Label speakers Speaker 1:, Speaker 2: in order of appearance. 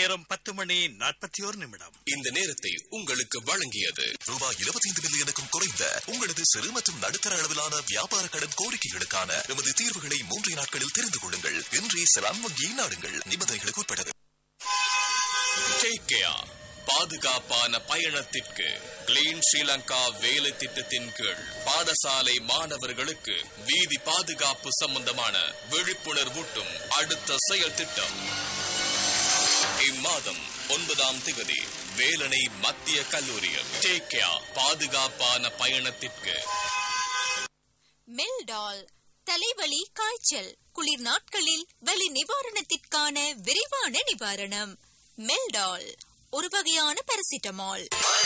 Speaker 1: நேரம் 10:41.
Speaker 2: இந்த நேரத்தை உங்களுக்கு வழங்கியது
Speaker 3: ரூபாய் 25 மில்லியனுக்கும் குறைந்த உங்களது சிறு மற்றும் நடுத்தர அளவிலான வியாபார கடன் கோரிக்கைகளுக்கான எமது தீர்வுகளை 3 நாட்களில் தெரிந்து கொள்ளுங்கள். இன்றே செலான் வங்கியை நாடுங்கள். நிபந்தனைகளுக்கு உட்பட்டது.
Speaker 2: Take care. பாதுகாப்பான பயணத்திற்கு கிளீன் ஸ்ரீலங்கா வேலை திட்டத்தின் கீழ் பாடசாலை மாணவர்களுக்கு வீதி பாதுகாப்பு சம்பந்தமான விழிப்புணர்வூட்டும் அடுத்த செயல் திட்டம் இம்மாதம் 9ஆம் தேதி வேலணை மத்திய கல்லூரியில். Take care. பாதுகாப்பான பயணத்திற்கு.
Speaker 4: மெல்டால் தலைவலி, காய்ச்சல், குளிர் நாட்களில் வலி நிவாரணத்திற்கான விரைவான நிவாரணம். மெல்டால் ஒரு வகையான பாராசிட்டமால்.